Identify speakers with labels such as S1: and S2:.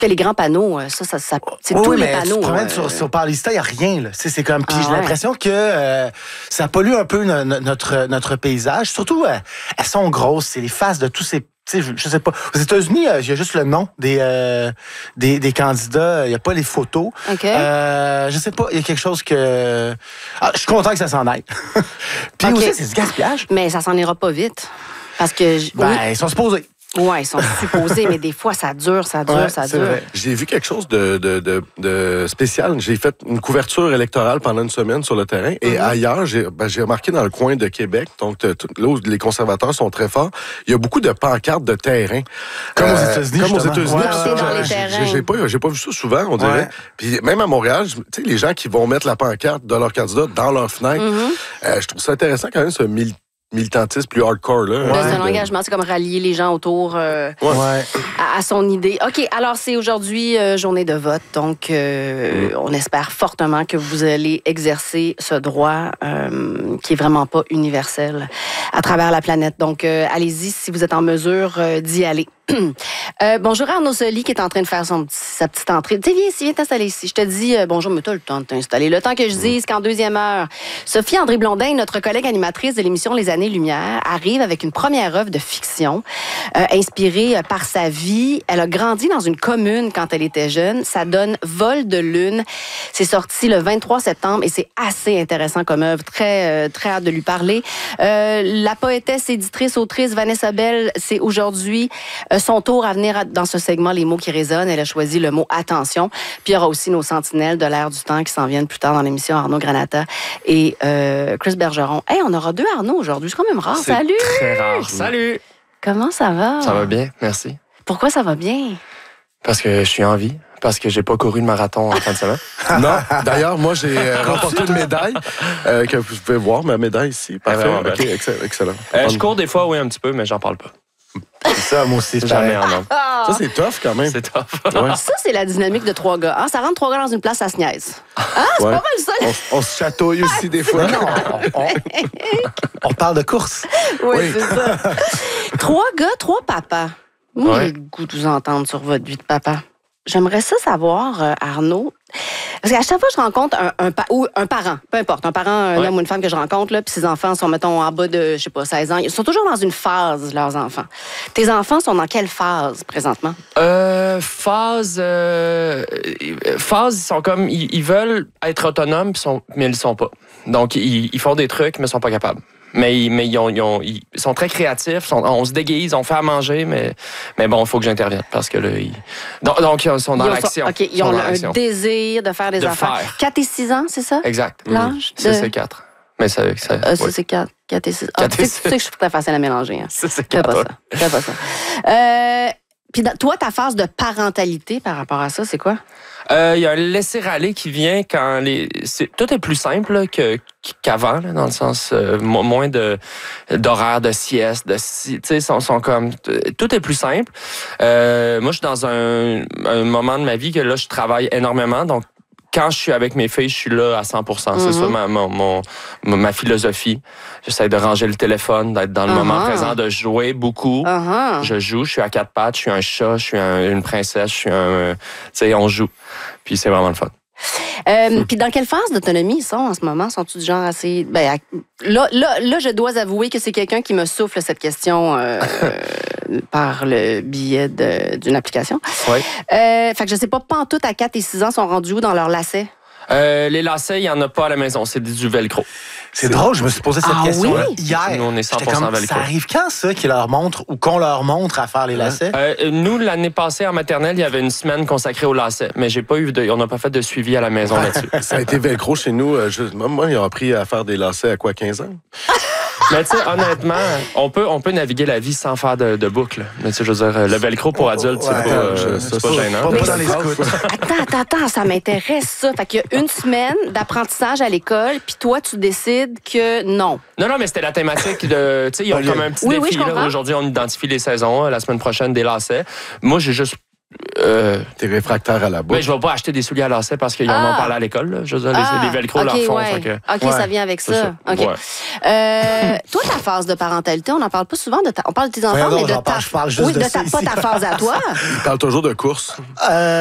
S1: Les grands panneaux, ça c'est tous les panneaux.
S2: Tu te promènes sur Paulista, il n'y a rien. Là. C'est comme. Puis j'ai l'impression que ça pollue un peu notre paysage. Surtout, elles sont grosses. C'est les faces de tous ces. Je sais pas. Aux États-Unis, il y a juste le nom des candidats. Il n'y a pas les photos.
S1: Okay.
S2: Je sais pas. Il y a quelque chose que. Je suis content que ça s'en aille. Puis aussi, c'est du gaspillage.
S1: Mais ça s'en ira pas vite. Parce que.
S2: Ils sont supposés.
S1: Oui, ils sont supposés, mais des fois, ça dure.
S3: Vrai. J'ai vu quelque chose de spécial. J'ai fait une couverture électorale pendant une semaine sur le terrain. Et ailleurs, j'ai remarqué dans le coin de Québec, donc là où les conservateurs sont très forts, il y a beaucoup de pancartes de terrain.
S2: Comme aux États-Unis.
S3: Comme aux États-Unis.
S1: J'ai
S3: pas vu ça souvent, on dirait. Puis même à Montréal, tu sais, les gens qui vont mettre la pancarte de leur candidat dans leur fenêtre, je trouve ça intéressant quand même, ce militantisme plus hardcore. Là.
S1: C'est un engagement, c'est comme rallier les gens autour à son idée. OK, alors c'est aujourd'hui journée de vote, donc on espère fortement que vous allez exercer ce droit qui est vraiment pas universel à travers la planète. Donc, allez-y si vous êtes en mesure d'y aller. Bonjour Arnaud Soli qui est en train de faire sa petite entrée. Viens t'installer ici. Je te dis bonjour, mais t'as le temps de t'installer. Le temps que je dise qu'en deuxième heure, Sophie André Blondin, notre collègue animatrice de l'émission Les Années-Lumière, arrive avec une première œuvre de fiction inspirée par sa vie. Elle a grandi dans une commune quand elle était jeune. Ça donne Vol de lune. C'est sorti le 23 septembre et c'est assez intéressant comme œuvre. Très, très hâte de lui parler. La poétesse, éditrice, autrice Vanessa Bell, c'est aujourd'hui son tour à venir dans ce segment Les mots qui résonnent. Elle a choisi le mot attention. Puis il y aura aussi nos sentinelles de l'air du temps qui s'en viennent plus tard dans l'émission, Arnaud Granata et Chris Bergeron. Hey, on aura deux Arnaud aujourd'hui. C'est quand même rare.
S4: C'est
S1: Salut!
S4: Très rare. Salut!
S1: Comment ça va?
S4: Ça va bien, merci.
S1: Pourquoi ça va bien?
S4: Parce que je suis en vie. Parce que j'ai pas couru le marathon en fin de semaine.
S3: Non, d'ailleurs, moi, j'ai remporté une médaille que vous pouvez voir, ma médaille ici. Parfait. OK, excellent.
S4: Je cours des fois, oui, un petit peu, mais j'en parle pas.
S2: C'est ça, moi aussi.
S4: Jamais en homme.
S3: Ça, c'est tough quand même.
S4: C'est tough.
S1: Ça, c'est la dynamique de trois gars. Ça rentre trois gars dans une place, ça se niaise. C'est pas mal ça.
S3: On se chatouille aussi des fois.
S2: On parle de course.
S1: Oui, c'est ça. Trois gars, trois papas. Moi, j'ai le goût de vous entendre sur votre vie de papa. J'aimerais ça savoir, Arnaud, parce qu'à chaque fois que je rencontre un parent, peu importe, un parent, un homme ou une femme que je rencontre, puis ses enfants sont, mettons, en bas de, 16 ans, ils sont toujours dans une phase, leurs enfants. Tes enfants sont dans quelle phase, présentement?
S4: Phase, ils sont comme, ils veulent être autonomes, mais ils le sont pas. Donc, ils font des trucs, mais ils sont pas capables. Mais ils sont très créatifs. On se déguise, on fait à manger, mais bon, il faut que j'intervienne parce que là, donc ils sont dans l'action.
S1: OK, ils ont un désir de faire des affaires. 4 et 6 ans, c'est ça?
S4: Exact.
S1: L'âge?
S4: C'est 4. Mais ça
S1: c'est 4 et 6. Tu sais que je suis très facile à mélanger. Hein.
S4: C'est 4.
S1: Fais pas ça. Puis toi, ta phase de parentalité par rapport à ça, c'est quoi?
S4: Il y a un laisser-aller qui vient quand tout est plus simple là, qu'avant, là, dans le sens moins d'horaires de sieste, tu sais, sont comme tout est plus simple. Moi, je suis dans un moment de ma vie que là, je travaille énormément, donc quand je suis avec mes filles, je suis là à 100%. C'est ça ma philosophie. J'essaie de ranger le téléphone, d'être dans le moment présent, de jouer beaucoup. Je joue, je suis à 4 pattes, je suis un chat, je suis une princesse, je suis tu sais, on joue. Puis c'est vraiment le fun.
S1: Puis dans quelle phase d'autonomie ils sont en ce moment? Sont-ils du genre assez... là, je dois avouer que c'est quelqu'un qui me souffle cette question par le biais d'une application.
S4: Oui.
S1: Fait que je sais pas pantoute à 4 et 6 ans sont rendus où dans leur lacet?
S4: Les lacets, il n'y en a pas à la maison. C'est du velcro.
S2: C'est drôle, je me suis posé cette question-là hier.
S4: Nous, on est 100% velcro.
S2: Ça arrive quand, ça, qu'ils leur montrent ou qu'on leur montre à faire les lacets?
S4: Nous, l'année passée, en maternelle, il y avait une semaine consacrée aux lacets. Mais on n'a pas fait de suivi à la maison là-dessus.
S3: Ça a été velcro chez nous. Moi, ils ont appris à faire des lacets à quoi, 15 ans?
S4: Mais tu sais, honnêtement, on peut naviguer la vie sans faire de boucle. Mais tu sais, je veux dire, le velcro pour adultes, c'est pas gênant.
S2: Pas dans les scouts.
S1: Attends, ça m'intéresse, ça. Fait qu'il y a une semaine d'apprentissage à l'école, puis toi, tu décides que non.
S4: Non, mais c'était la thématique de... Tu sais, ils ont comme un petit défi. Là. Aujourd'hui, on identifie les saisons. La semaine prochaine, des lacets. Moi, j'ai juste
S3: T'es réfractaire à la bouffe.
S4: Ben, je vais pas acheter des souliers à lacets parce qu'ils en ont parlé à l'école. Là. Je veux dire, les velcro leur font.
S1: Ouais. OK, ça vient avec ça. OK.
S3: Ouais.
S1: Toi, ta phase de parentalité, on n'en parle pas souvent. On parle de tes enfants, mais de ta...
S2: Je parle juste
S1: oui,
S2: de
S1: pas
S2: ça
S1: ta phase à toi.
S3: Il parle toujours de course.